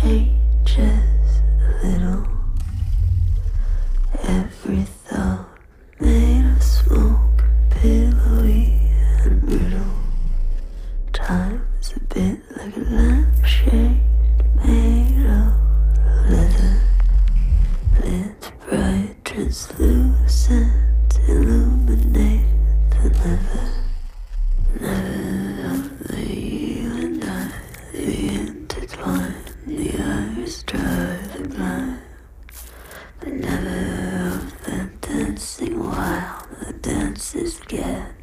changes a little. Every thought made of smoke, pillowy and brittle. Time is a bit like a lampshade made of leather. Lit bright, translucent, illuminate the never. Never of the you and I, the intertwine, the iris drive the blind. But never of the dancing while the dances get